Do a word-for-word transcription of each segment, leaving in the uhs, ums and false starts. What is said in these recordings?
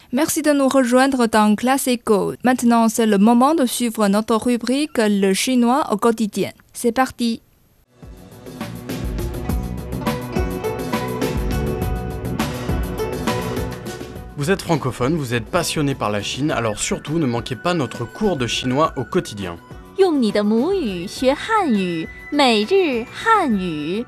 Merci de nous rejoindre dans Classe Éco. Maintenant, c'est le moment de suivre notre rubrique Le chinois au quotidien. C'est parti. Vous êtes francophone, vous êtes passionné par la Chine, alors surtout ne manquez pas notre cours de chinois au quotidien. 用你的母语学汉语，每日汉语。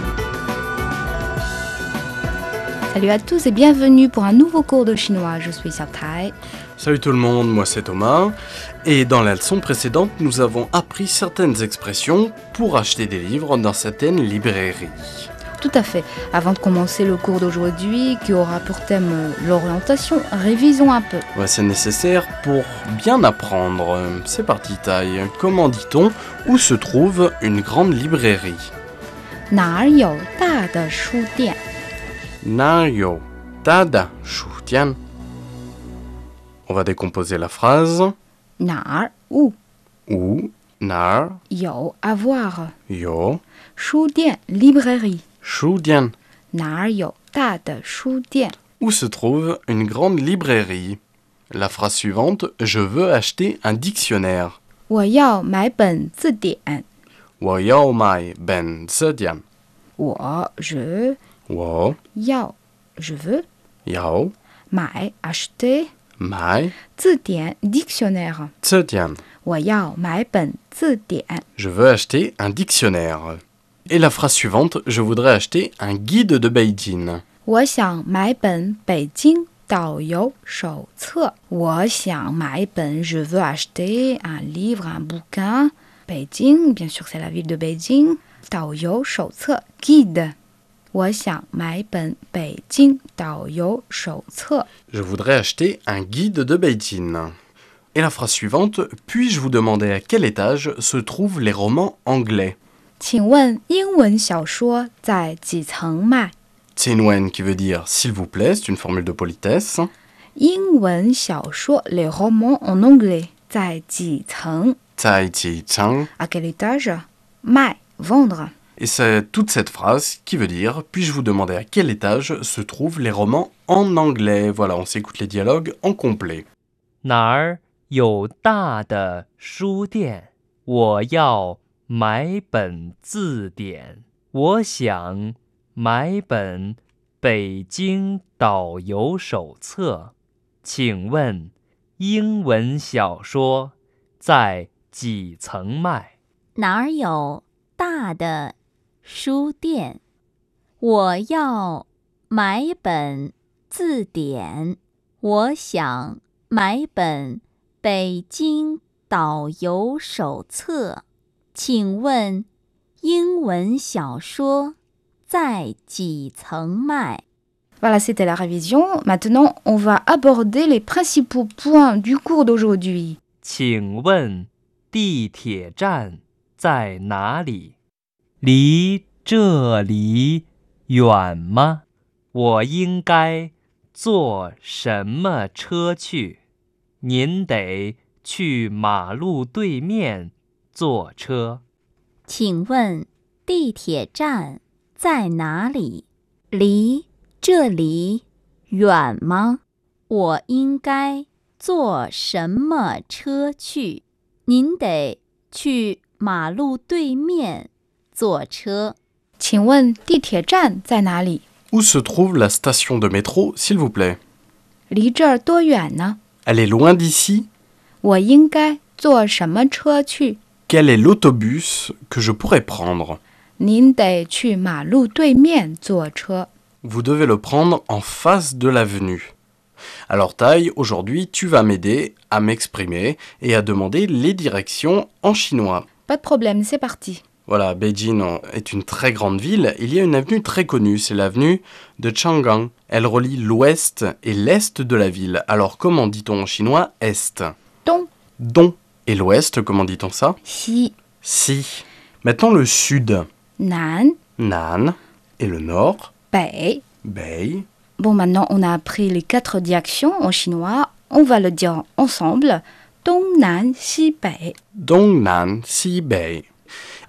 Salut à tous et bienvenue pour un nouveau cours de chinois. Je suis Xiaotai. Salut tout le monde, moi c'est Thomas. Et dans la leçon précédente, nous avons appris certaines expressions pour acheter des livres dans certaines librairies. Tout à fait. Avant de commencer le cours d'aujourd'hui, qui aura pour thème l'orientation, révisons un peu. Ouais, c'est nécessaire pour bien apprendre. C'est parti, Tai. Comment dit-on où se trouve une grande librairie? 哪儿有大的书店? 哪儿有大的书店? On va décomposer la phrase. 哪儿 où? Où? 哪儿有 avoir. 有书店 librairie. 书店哪儿有大的书店? Où se trouve une grande librairie? La phrase suivante, je veux acheter un dictionnaire. 我要买本字典。 我要买本字典。 我 je 我要 je veux 要买 acheter 买字典 dictionnaire. 字典。 我要买本字典。 Je veux acheter un dictionnaire. Et la phrase suivante, je voudrais acheter un guide de Beijing. 我想买本北京导游手册。我想买本 je veux acheter un livre, un bouquin. Beijing, bien sûr c'est la ville de Beijing. 导游手册 guide. 我想买本北京导游手册。 Je voudrais acheter un guide de Beijing. Et la phrase suivante, puis-je vous demander à quel étage se trouvent les romans anglais? 请问英文小说在几层卖？ Tianwen qui veut dire s'il vous plaît, c'est une formule de politesse. 英文小说 les romans en anglais 在几层？ Tai Chi Chang. À quel étage? 卖 vendre. Et c'est toute cette phrase qui veut dire puis-je vous demander à quel étage se trouvent les romans en anglais? Voilà, on s'écoute les dialogues en complet. 哪儿有大的书店？我要买本字典。我想买本北京导游手册。请问英文小说在几层卖？ 哪儿有大的书店？我要买本字典。我想买本北京导游手册。请问英文小说在几层卖？ Voilà, c'était la révision. Maintenant, on va aborder les principaux points du cours d'aujourd'hui. 请问地铁站在哪里？离这里远吗？我应该坐什么车去？您得去马路对面坐车。 请问地铁站在哪里？离这里远吗？我应该坐什么车去？您得去马路对面坐车。 请问地铁站在哪里？ Où se trouve la station de métro, s'il vous plaît? 离这儿多远呢？ Elle est loin d'ici? 我应该坐什么车去？ Quel est l'autobus que je pourrais prendre? 您得去马路对面坐车。 Vous devez le prendre en face de l'avenue. Alors Tai, aujourd'hui, tu vas m'aider à m'exprimer et à demander les directions en chinois. Pas de problème, c'est parti. Voilà, Beijing est une très grande ville. Il y a une avenue très connue, c'est l'avenue de Chang'an. Elle relie l'ouest et l'est de la ville. Alors comment dit-on en chinois est? Dong. Dong. Et l'ouest, comment dit-on ça? Si. Si. Maintenant le sud. Nan. Nan. Et le nord? Bei. Bei. Bon, maintenant on a appris les quatre directions en chinois. On va le dire ensemble. Dong, Nan, Si, Bei. Dong, Nan, Si, Bei.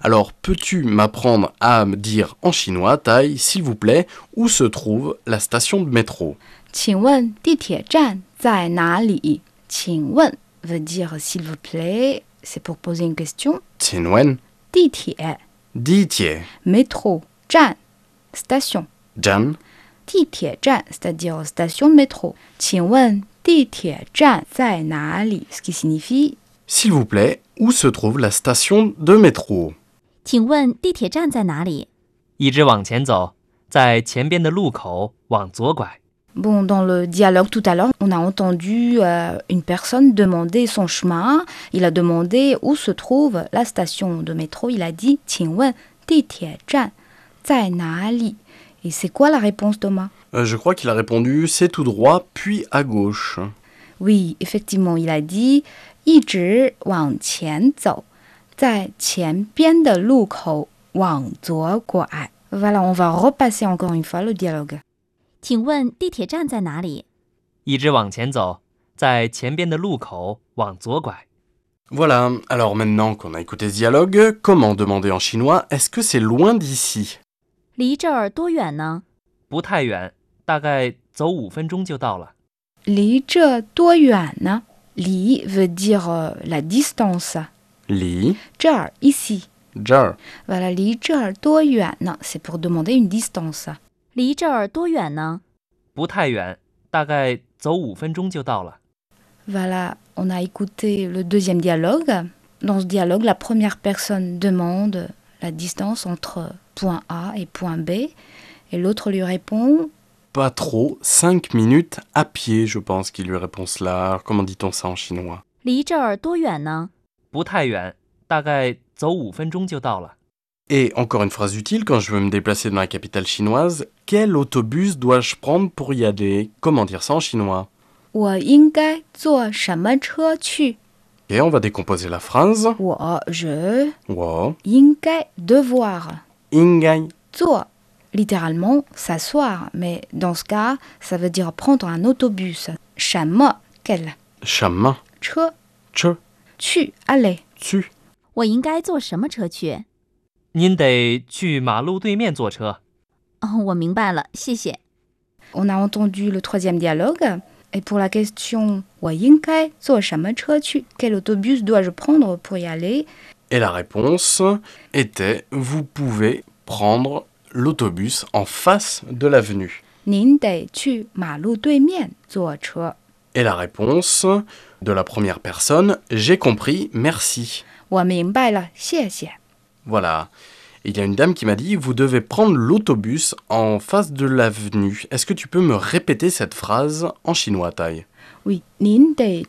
Alors, peux-tu m'apprendre à me dire en chinois, Tai, s'il vous plaît, où se trouve la station de métro? 请问地铁站在哪里？请问 veut dire s'il vous plaît, c'est pour poser une question. Tianwen, 地铁 Ditie, métro 站 station. Jan, 地铁站 c'est-à-dire station de métro. 请问地铁站在哪里 ce qui signifie s'il vous plaît, où se trouve la station de métro? 请问地铁站在哪里？ 一直往前走，在前边的路口往左拐。 Bon, dans le dialogue tout à l'heure, on a entendu euh, une personne demander son chemin. Il a demandé où se trouve la station de métro. Il a dit 请问地铁站在哪里 Et c'est quoi la réponse, Thomas? Euh, je crois qu'il a répondu c'est tout droit, puis à gauche. Oui, effectivement, il a dit 一直往前走，在前边的路口往左拐。Voilà, on va repasser encore une fois le dialogue. 请问地铁站在哪里？ 一直往前走，在前边的路口往左拐。 Voilà, alors maintenant qu'on a écouté ce dialogue, comment demander en chinois est-ce que c'est loin d'ici? 离这儿多远呢？ 不太远，大概走五分钟就到了。 离这多远呢？离 veut dire euh, la distance. Li, 这儿 ici. jar, Voilà, 离这儿多远呢 c'est pour demander une distance. 离这儿多远呢？ 不太远，大概走五分钟就到了。 Voilà, on a écouté le deuxième dialogue. Dans ce dialogue, la première personne demande la distance entre point A et point B. Et l'autre lui répond pas trop, cinq minutes à pied, je pense qu'il lui répond cela. Alors, comment dit-on ça en chinois? 离这儿多远呢？ 不太远，大概走五分钟就到了。 Et encore une phrase utile quand je veux me déplacer dans la capitale chinoise, quel autobus dois-je prendre pour y aller? Comment dire ça en chinois? 我应该坐什么车去 Et on va décomposer la phrase. 我 je 我应该 devoir 应该坐 littéralement s'asseoir, mais dans ce cas, ça veut dire prendre un autobus. 什么 quel 什么车车去 aller 去我应该坐什么车去？ 您得去马路对面坐车。 哦，我明白了，谢谢。 On a entendu le troisième dialogue. Et pour la question 我应该坐什么车去 quel autobus dois-je prendre pour y aller? Et la réponse était vous pouvez prendre l'autobus en face de l'avenue. 您得去马路对面坐车。 Et la réponse de la première personne, j'ai compris, merci. 我明白了，谢谢。 Voilà. Il y a une dame qui m'a dit vous devez prendre l'autobus en face de l'avenue. Est-ce que tu peux me répéter cette phrase en chinois, Tai? Oui, 您得